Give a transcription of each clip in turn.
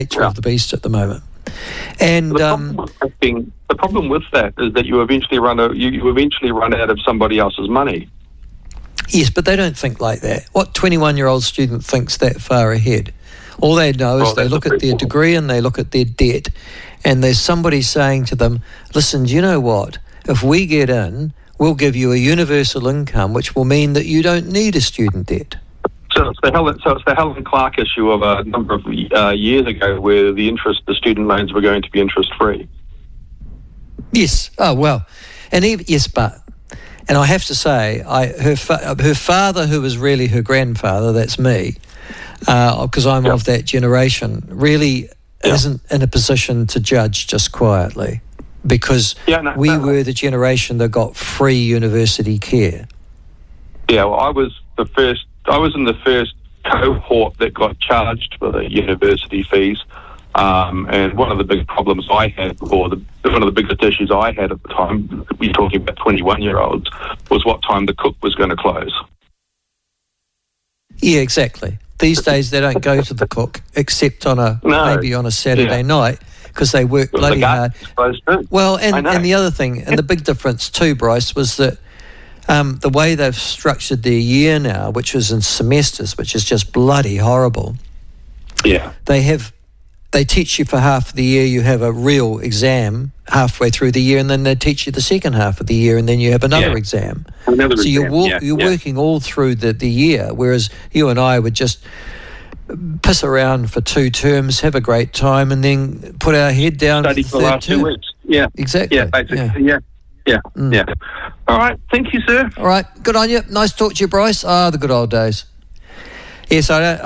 nature of the beast at the moment. And the problem with that is that you eventually run out of somebody else's money. Yes, but they don't think like that. What 21-year-old student thinks that far ahead? All they know is they look at their degree and they look at their debt, and there's somebody saying to them, listen, do you know what? If we get in, we'll give you a universal income, which will mean that you don't need a student debt. So it's the Helen Clark issue of a number of years ago, where the student loans were going to be interest-free. Yes. Oh, well. And and I have to say, her father, who was really her grandfather, that's me, because I'm of that generation, really isn't in a position to judge just quietly, because we were the generation that got free university care. Yeah, well, I was in the first cohort that got charged for the university fees, and one of the big problems I had, or one of the biggest issues I had at the time, we're talking about 21-year-olds, was what time the cook was going to close. Yeah, exactly. These days they don't go to the cook except maybe on a Saturday night, because they work bloody hard. Well, and the other thing, and the big difference too, Bryce, was that the way they've structured their year now, which is in semesters, which is just bloody horrible. Yeah. They teach you for half of the year, you have a real exam halfway through the year, and then they teach you the second half of the year, and then you have another exam. So you're working all through the year, whereas you and I would just piss around for 2 terms, have a great time, and then put our head down Study for the last 2 weeks. Yeah. Exactly. Yeah, basically. Yeah. All right. Thank you, sir. All right. Good on you. Nice to talk to you, Bryce. The good old days. Yes,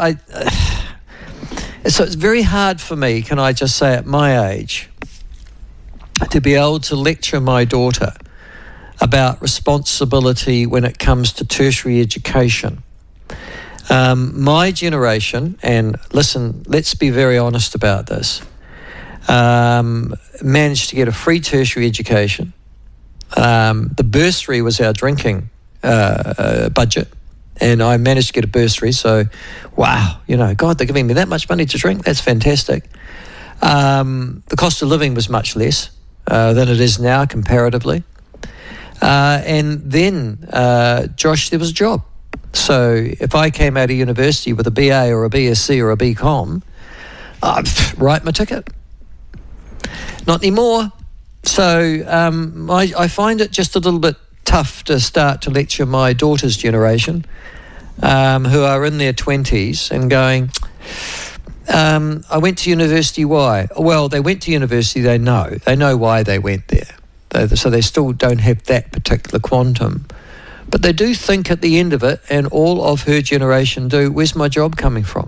so it's very hard for me, can I just say, at my age, to be able to lecture my daughter about responsibility when it comes to tertiary education. My generation, and listen, let's be very honest about this, managed to get a free tertiary education. The bursary was our drinking budget, and I managed to get a bursary, so wow, God, they're giving me that much money to drink, that's fantastic. The cost of living was much less than it is now comparatively. And then, Josh, there was a job. So if I came out of university with a BA or a BSc or a BCom, I'd write my ticket. Not anymore. So I find it just a little bit tough to start to lecture my daughter's generation, who are in their 20s and going, I went to university, why? Well, they went to university, they know why they went there. So they still don't have that particular quantum. But they do think at the end of it, and all of her generation do, where's my job coming from?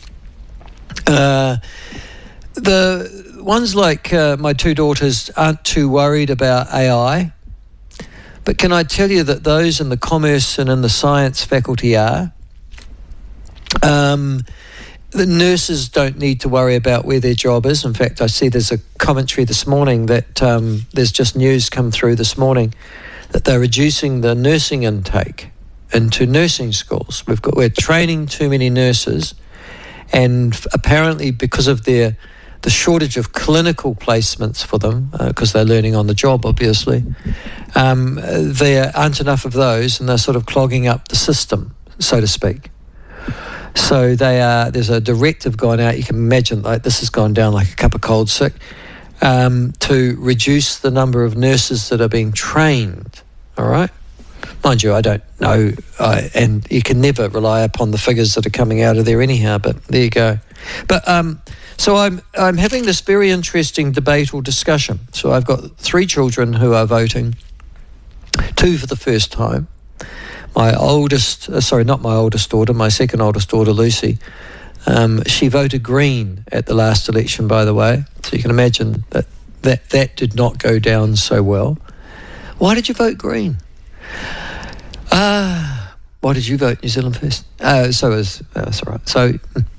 The ones like my 2 daughters aren't too worried about AI. But can I tell you that those in the commerce and in the science faculty are? The nurses don't need to worry about where their job is. In fact, I see there's a commentary this morning that there's just news come through this morning that they're reducing the nursing intake into nursing schools. We're training too many nurses, and apparently because of the shortage of clinical placements for them, because they're learning on the job, obviously, there aren't enough of those, and they're sort of clogging up the system, so to speak. So there's a directive gone out, you can imagine, like this has gone down like a cup of cold sick, to reduce the number of nurses that are being trained, all right? Mind you, I don't know, and you can never rely upon the figures that are coming out of there anyhow, but there you go. But so I'm having this very interesting debate or discussion. So I've got 3 children who are voting, 2 for the first time. My oldest, not my oldest daughter, my second oldest daughter, Lucy, she voted Green at the last election, by the way. So you can imagine that did not go down so well. Why did you vote Green? Why did you vote New Zealand First? That's all right. So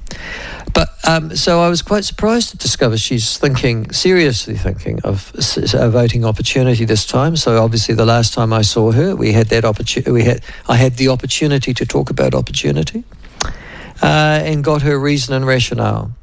I was quite surprised to discover she's seriously thinking of a voting opportunity this time. So obviously the last time I saw her, we had that opportunity. I had the opportunity to talk about opportunity, and got her reason and rationale.